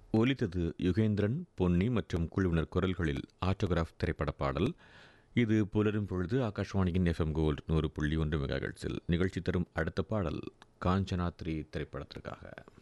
ஒலித்தது யுகேந்திரன், பொன்னி மற்றும் குழுவினர் குரல்களில் ஆட்டோகிராஃப் திரைப்பட பாடல். இது புலரும் பொழுது ஆகாஷ்வாணியின் FM கோல்ட் 100.1 மெகாஹெர்ட்ஸில் நிகழ்ச்சி தரும் அடுத்த பாடல் காஞ்சனா 3 திரைப்படத்திற்காக.